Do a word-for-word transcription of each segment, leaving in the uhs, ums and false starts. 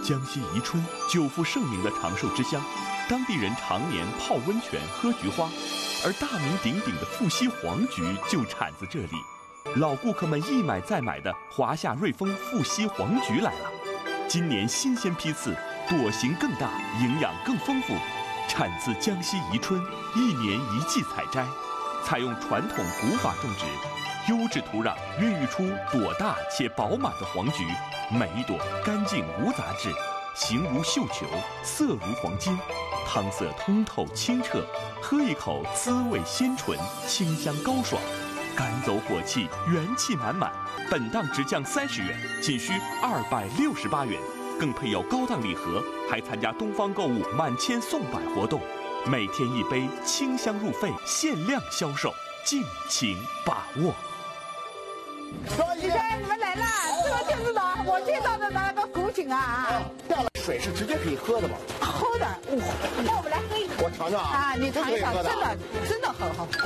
江西宜春久负盛名的长寿之乡，当地人常年泡温泉、喝菊花，而大名鼎鼎的富硒黄菊就产自这里。老顾客们一买再买的华夏瑞丰富硒黄菊来了，今年新鲜批次，朵形更大，营养更丰富，产自江西宜春，一年一季采摘，采用传统古法种植。优质土壤孕育出朵大且饱满的黄菊，每一朵干净无杂质，形如绣球，色如黄金，汤色通透清澈，喝一口滋味鲜醇，清香高爽，赶走火气，元气满满。本档直降三十元，仅需二百六十八元，更配有高档礼盒，还参加东方购物满千送百活动，每天一杯，清香入肺，限量销售，敬请把握。 你看你们来了，这个就是呢，我介绍的那个古井啊， 掉了水是直接可以喝的吗？ 喝的，那我们来喝一口。 我尝尝啊！ 啊，你尝一尝，真的真的很好。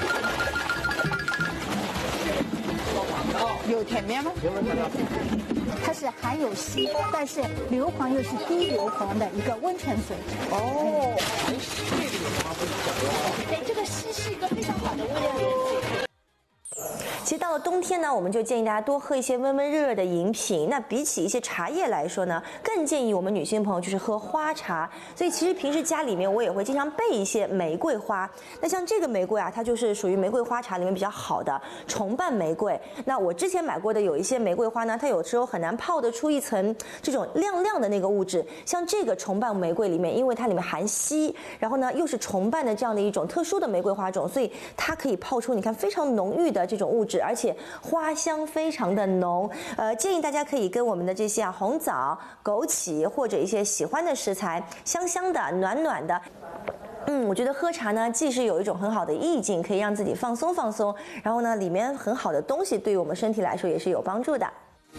有甜面吗？ 有没有甜面？ 它是含有硒，但是硫磺又是低硫磺的一个温泉水。 哦，含硒这个方法对，这个硒是一个非常好的微量元素。 其实到了冬天呢，我们就建议大家多喝一些温温热热的饮品。那比起一些茶叶来说呢，更建议我们女性朋友就是喝花茶。所以其实平时家里面我也会经常备一些玫瑰花。那像这个玫瑰啊，它就是属于玫瑰花茶里面比较好的重瓣玫瑰。那我之前买过的有一些玫瑰花呢，它有时候很难泡得出一层这种亮亮的那个物质。像这个重瓣玫瑰里面，因为它里面含硒，然后呢又是重瓣的这样的一种特殊的玫瑰花种，所以它可以泡出你看非常浓郁的这种物质。而且花香非常的浓，呃，建议大家可以跟我们的这些啊红枣、枸杞或者一些喜欢的食材，香香的、暖暖的。嗯，我觉得喝茶呢，既是有一种很好的意境，可以让自己放松放松，然后呢，里面很好的东西对于我们身体来说也是有帮助的。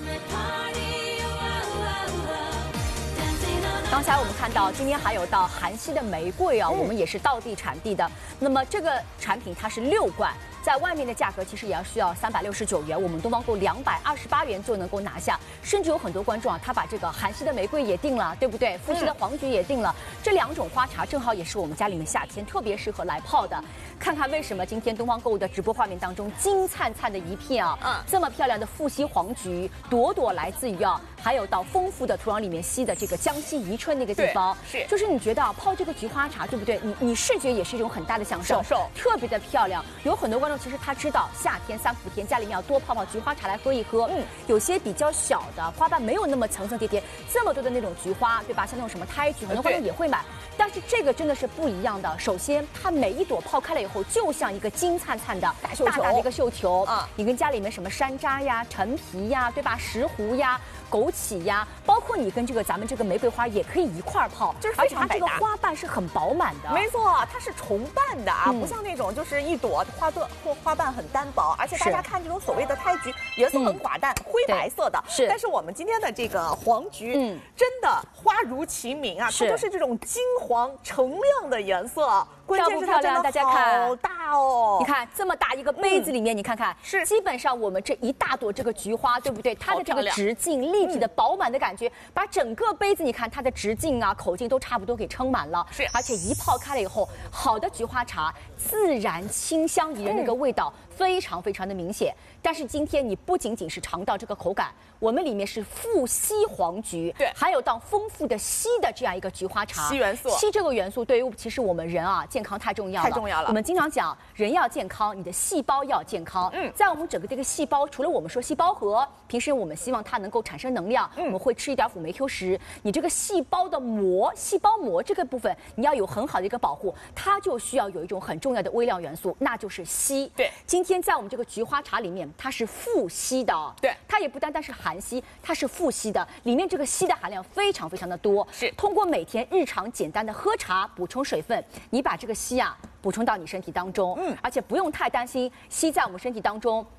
刚才我们看到，今天还有到韩系的玫瑰啊，嗯、我们也是道地产地的。那么这个产品它是六罐，在外面的价格其实也要需要三百六十九元，我们东方购两百二十八元就能够拿下。甚至有很多观众啊，他把这个韩系的玫瑰也订了，对不对？富硒的黄菊也订了，嗯、这两种花茶正好也是我们家里面夏天特别适合来泡的。看看为什么今天东方购物的直播画面当中金灿灿的一片啊，嗯，这么漂亮的富硒黄菊，朵朵来自于啊，还有到丰富的土壤里面吸的这个江西宜春那个地方， 是， 就是你觉得啊，泡这个菊花茶，对不对？你你视觉也是一种很大的享受，享受特别的漂亮。有很多观众其实他知道夏天三伏天家里面要多泡泡菊花茶来喝一喝，嗯，有些比较小的花瓣没有那么层层叠叠，这么多的那种菊花，对吧？像那种什么胎菊，很多观众也会买。但是这个真的是不一样的。首先，它每一朵泡开了以后，就像一个金灿灿的大大大的一个绣球啊！你跟家里面什么山楂呀、陈皮呀，对吧？石斛呀、枸杞呀，包括你跟这个咱们这个玫瑰花也可以一块儿泡， 就是非常百搭。 而且它这个花瓣是很饱满的， 没错，它是重瓣的啊，嗯、不像那种就是一朵花朵或花瓣很单薄。而且大家看这种所谓的胎菊，颜色很寡淡，嗯、灰白色的。 是， 但是我们今天的这个黄菊，嗯，真的花如其名啊，它都是这种金黄澄亮的颜色。关键是它真的大家看好大哦！ 你看这么大一个杯子里面，嗯、你看看， 是基本上我们这一大朵这个菊花，对不对？它的这个直径、立体的、饱满的感觉，把整个杯子你看它的直径啊、口径都差不多给撑满了。 是， 而且一泡开了以后，好的菊花茶自然清香宜人，那个味道非常非常的明显。但是今天你不仅仅是尝到这个口感，我们里面是富硒黄菊， 对， 还有到丰富的硒的这样一个菊花茶。 硒元素， 硒这个元素对于其实我们人啊健康太重要了， 太重要了。 我们经常讲人要健康，你的细胞要健康。嗯，在我们整个这个细胞，除了我们说细胞核，平时我们希望它能够产生能量，嗯、我们会吃一点辅酶 Q 十。你这个细胞的膜，细胞膜这个部分，你要有很好的一个保护，它就需要有一种很重要的微量元素，那就是硒。 对， 今天在我们这个菊花茶里面，它是富硒的， 对， 它也不单单是含硒，它是富硒的，里面这个硒的含量非常非常的多。 是， 通过每天日常简单的喝茶补充水分，你把这个硒啊补充到你身体当中，嗯，而且不用太担心硒在我们身体当中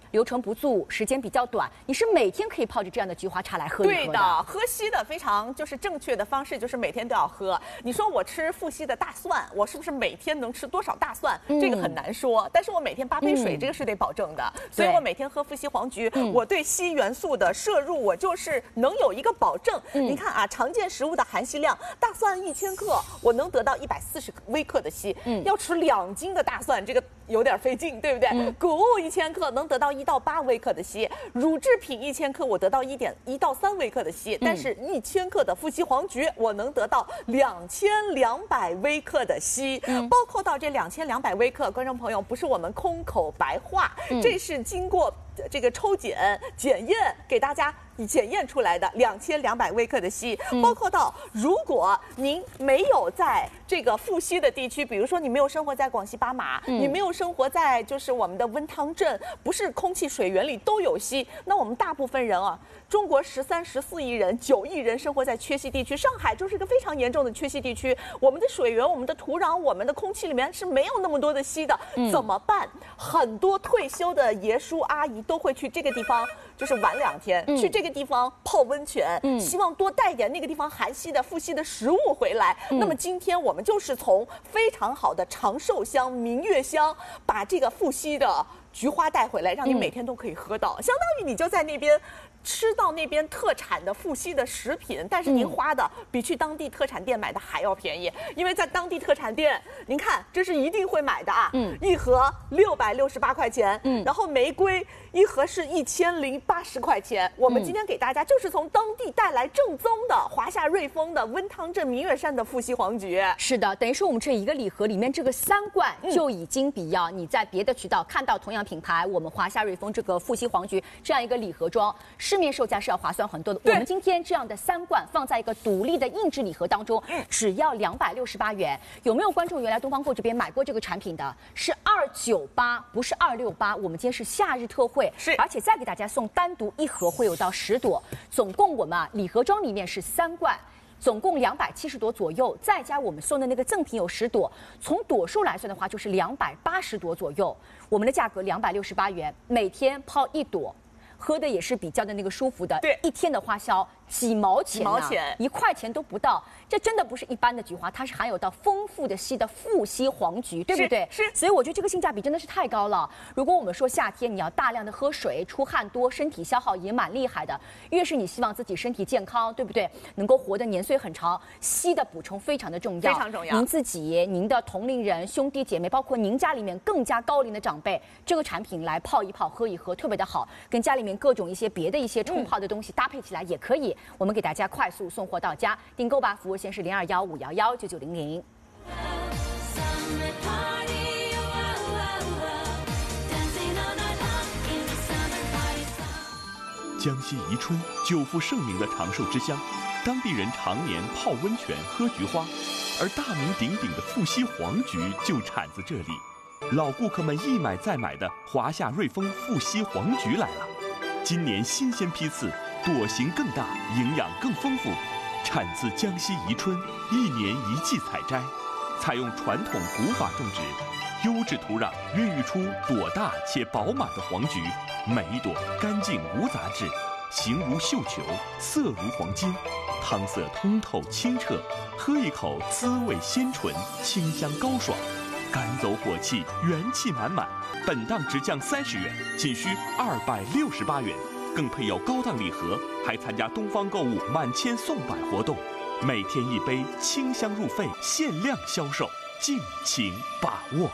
流程不足，时间比较短，你是每天可以泡着这样的菊花茶来喝一喝的。 对的，喝稀的非常就是正确的方式，就是每天都要喝。你说我吃富硒的大蒜，我是不是每天能吃多少大蒜？嗯、这个很难说。但是我每天八杯水，嗯、这个是得保证的。所以我每天喝富硒黄菊，嗯、我对硒元素的摄入，我就是能有一个保证。嗯、你看啊，常见食物的含硒量，大蒜一千克，我能得到一百四十微克的硒。嗯，要吃两斤的大蒜，这个有点费劲，对不对？嗯、谷物一千克能得到一到八微克的硒，乳制品一千克我得到一点一到三微克的硒，但是一千克的富硒黄菊我能得到两千两百微克的硒，嗯、包括到这两千两百微克，观众朋友不是我们空口白话，嗯、这是经过这个抽检检验给大家检验出来的两千两百微克的硒，嗯、包括到如果您没有在这个富硒的地区，比如说你没有生活在广西巴马，嗯、你没有生活在就是我们的温汤镇，不是空气水源里都有硒，那我们大部分人啊，中国十三十四亿人，九亿人生活在缺硒地区，上海就是一个非常严重的缺硒地区，我们的水源、我们的土壤、我们的空气里面是没有那么多的硒的，嗯、怎么办？很多退休的爷叔阿姨都会去这个地方，就是玩两天，嗯、去这个地方泡温泉，嗯、希望多带点那个地方含硒的、富硒的食物回来。嗯、那么今天我们就是从非常好的长寿乡、明月乡，把这个富硒的菊花带回来，让你每天都可以喝到，嗯、相当于你就在那边吃到那边特产的富硒的食品，但是您花的比去当地特产店买的还要便宜，因为在当地特产店，您看这是一定会买的啊，嗯，一盒六百六十八块钱，嗯，然后玫瑰一盒是一千零八十块钱。我们今天给大家就是从当地带来正宗的华夏瑞丰的温汤镇明月山的富硒黄菊。 是的，等于说我们这一个礼盒里面这个三罐就已经比要你在别的渠道看到同样品牌我们华夏瑞丰这个富硒黄菊这样一个礼盒装，市面售价是要划算很多的。我们今天这样的三罐放在一个独立的硬质礼盒当中，只要两百六十八元。有没有观众原来东方购这边买过这个产品的？是二九八，不是二六八。我们今天是夏日特惠， 是， 而且再给大家送单独一盒，会有到十朵，总共我们啊礼盒装里面是三罐。总共两百七十朵左右，再加我们送的那个赠品有十朵，从朵数来算的话就是两百八十朵左右。我们的价格两百六十八元，每天泡一朵，喝的也是比较的那个舒服的。 对， 一天的花销几毛钱、啊， 几毛钱， 一块钱都不到。这真的不是一般的菊花，它是含有到丰富的硒的富硒黄菊，对不对？ 是。是， 所以我觉得这个性价比真的是太高了。如果我们说夏天你要大量的喝水，出汗多，身体消耗也蛮厉害的。越是你希望自己身体健康，对不对？能够活得年岁很长，硒的补充非常的重要， 非常重要。 您自己、您的同龄人、兄弟姐妹，包括您家里面更加高龄的长辈，这个产品来泡一泡、喝一喝，特别的好，跟家里面各种一些别的一些冲泡的东西搭配起来也可以。我们给大家快速送货到家，订购吧，服务线是零二幺五幺幺九九零零。 江西宜春，久负盛名的长寿之乡，当地人常年泡温泉、喝菊花，而大名鼎鼎的富硒黄菊就产自这里。老顾客们一买再买的华夏瑞丰富硒黄菊来了，今年新鲜批次，朵型更大，营养更丰富，产自江西宜春，一年一季采摘，采用传统古法种植，优质土壤孕育出朵大且饱满的黄菊，每一朵干净无杂质，形如绣球，色如黄金，汤色通透清澈，喝一口滋味鲜醇，清香高爽，赶走火气，元气满满。本档直降三十元，仅需二百六十八元，更配有高档礼盒，还参加东方购物满千送百活动，每天一杯，清香入肺，限量销售，敬请把握。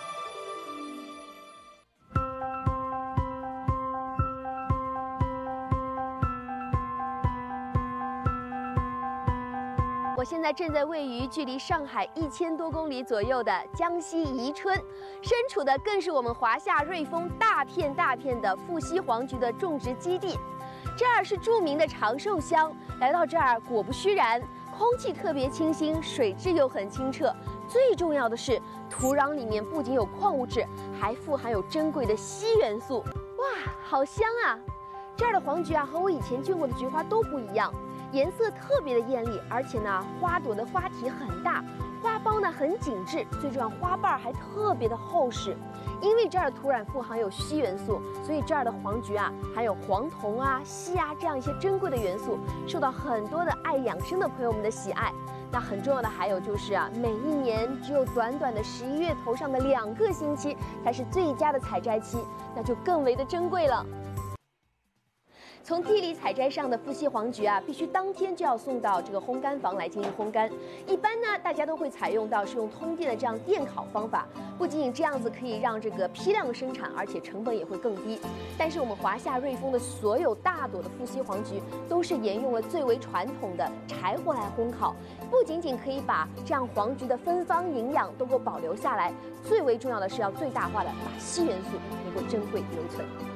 我现在正在位于距离上海一千多公里左右的江西宜春，身处的更是我们华夏瑞丰大片大片的富硒黄菊的种植基地。这儿是著名的长寿乡，来到这儿果不虚然，空气特别清新，水质又很清澈。最重要的是，土壤里面不仅有矿物质，还富含有珍贵的硒元素。哇，好香啊！这儿的黄菊啊，和我以前见过的菊花都不一样。颜色特别的艳丽，而且呢，花朵的花体很大，花苞呢很紧致，最重要花瓣还特别的厚实。因为这儿的土壤富含有硒元素，所以这儿的黄菊啊含有黄酮啊、硒啊这样一些珍贵的元素，受到很多的爱养生的朋友们的喜爱。那很重要的还有就是啊，每一年只有短短的十一月头上的两个星期才是最佳的采摘期，那就更为的珍贵了。从地里采摘上的富硒黄菊啊，必须当天就要送到这个烘干房来进行烘干。一般呢，大家都会采用到是用通电的这样电烤方法，不仅仅这样子可以让这个批量生产，而且成本也会更低。但是我们华夏瑞丰的所有大朵的富硒黄菊都是沿用了最为传统的柴火来烘烤，不仅仅可以把这样黄菊的芬芳营养都给保留下来，最为重要的是要最大化的把硒元素能够珍贵留存。